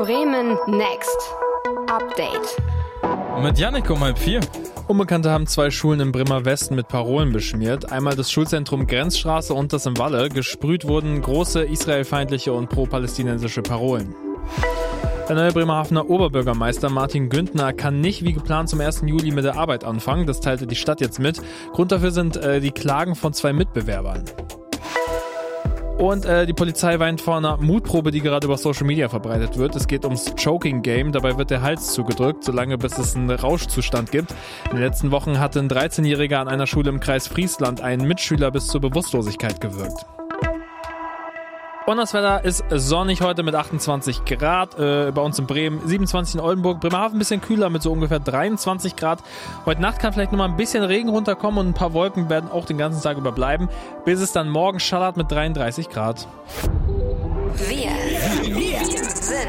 Bremen Next. Update. Mit Yannick um 3:30. Unbekannte haben 2 Schulen im Bremer Westen mit Parolen beschmiert. Einmal das Schulzentrum Grenzstraße und das im Walle. Gesprüht wurden große israelfeindliche und pro-palästinensische Parolen. Der neue Bremerhavener Oberbürgermeister Martin Güntner kann nicht wie geplant zum 1. Juli mit der Arbeit anfangen. Das teilte die Stadt jetzt mit. Grund dafür sind die Klagen von 2 Mitbewerbern. Und die Polizei weint vor einer Mutprobe, die gerade über Social Media verbreitet wird. Es geht ums Choking Game. Dabei wird der Hals zugedrückt, solange bis es einen Rauschzustand gibt. In den letzten Wochen hatte ein 13-Jähriger an einer Schule im Kreis Friesland einen Mitschüler bis zur Bewusstlosigkeit gewürgt. Und das Wetter ist sonnig heute mit 28 Grad, bei uns in Bremen, 27 in Oldenburg, Bremerhaven ein bisschen kühler mit so ungefähr 23 Grad. Heute Nacht kann vielleicht nochmal ein bisschen Regen runterkommen und ein paar Wolken werden auch den ganzen Tag über bleiben, bis es dann morgen schallert mit 33 Grad. Wir sind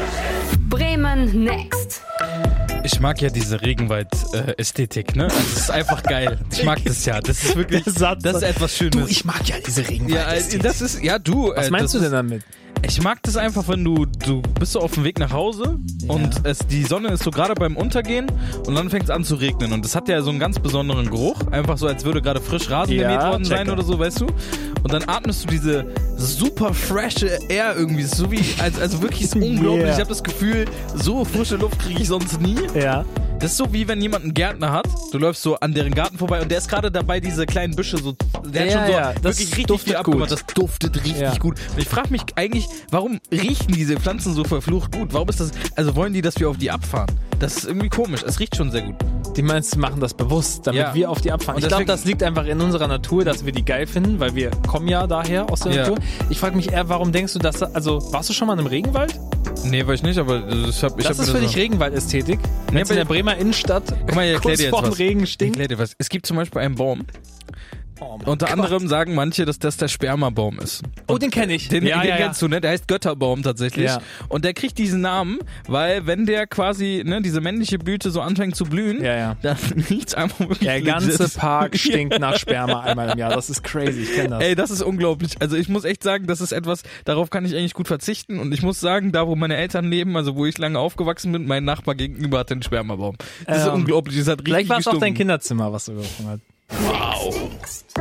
Bremen Next. Ich mag ja diese Regenwald-Ästhetik, ne? Also es ist einfach geil. Ich mag das ja. Das ist wirklich, das ist etwas Schönes. Du, ich mag ja diese Regenwald-Ästhetik. Ja, das ist, ja du. Was meinst du denn damit? Ich mag das einfach, wenn du bist so auf dem Weg nach Hause und die Sonne ist so gerade beim Untergehen und dann fängt es an zu regnen und das hat ja so einen ganz besonderen Geruch, einfach so als würde gerade frisch Rasen gemäht worden sein oder so, weißt du? Und dann atmest du diese super frische Air irgendwie, so wie, also wirklich ist unglaublich. Ich habe das Gefühl, so frische Luft kriege ich sonst nie. Ja. Das ist so wie wenn jemand einen Gärtner hat, du läufst so an deren Garten vorbei und der ist gerade dabei, diese kleinen Büsche so, der hat schon so wirklich richtig viel abgemacht. Das duftet richtig gut. Und ich frage mich eigentlich, warum riechen diese Pflanzen so verflucht gut? Warum ist das, also wollen die, dass wir auf die abfahren? Das ist irgendwie komisch, es riecht schon sehr gut. Die meinst, sie machen das bewusst, damit wir auf die abfahren. Und ich glaube, das liegt einfach in unserer Natur, dass wir die geil finden, weil wir kommen ja daher aus der Natur. Ich frage mich eher, warum denkst du, dass, also warst du schon mal in einem Regenwald? Nee, war ich nicht, aber das ist für dich Regenwaldästhetik? Wenn es in der Bremer Innenstadt guck mal, ich erklär dir jetzt kurz vorm was. Regen stinkt? Ich erklär dir was. Es gibt zum Beispiel einen Baum. Unter anderem sagen manche, dass das der Spermabaum ist. Oh, den kenne ich. Den kennst du, ne? Der heißt Götterbaum tatsächlich. Ja. Und der kriegt diesen Namen, weil wenn der quasi, ne, diese männliche Blüte so anfängt zu blühen, dann riecht's einfach wirklich. Der ganze Park stinkt nach Sperma einmal im Jahr. Das ist crazy, ich kenne das. Ey, das ist unglaublich. Also ich muss echt sagen, das ist etwas, darauf kann ich eigentlich gut verzichten. Und ich muss sagen, da wo meine Eltern leben, also wo ich lange aufgewachsen bin, mein Nachbar gegenüber hat den Spermabaum. Das ist unglaublich. Das hat richtig vielleicht war es auch gestunken. dein Kinderzimmer, was du gerufen hast. Wow.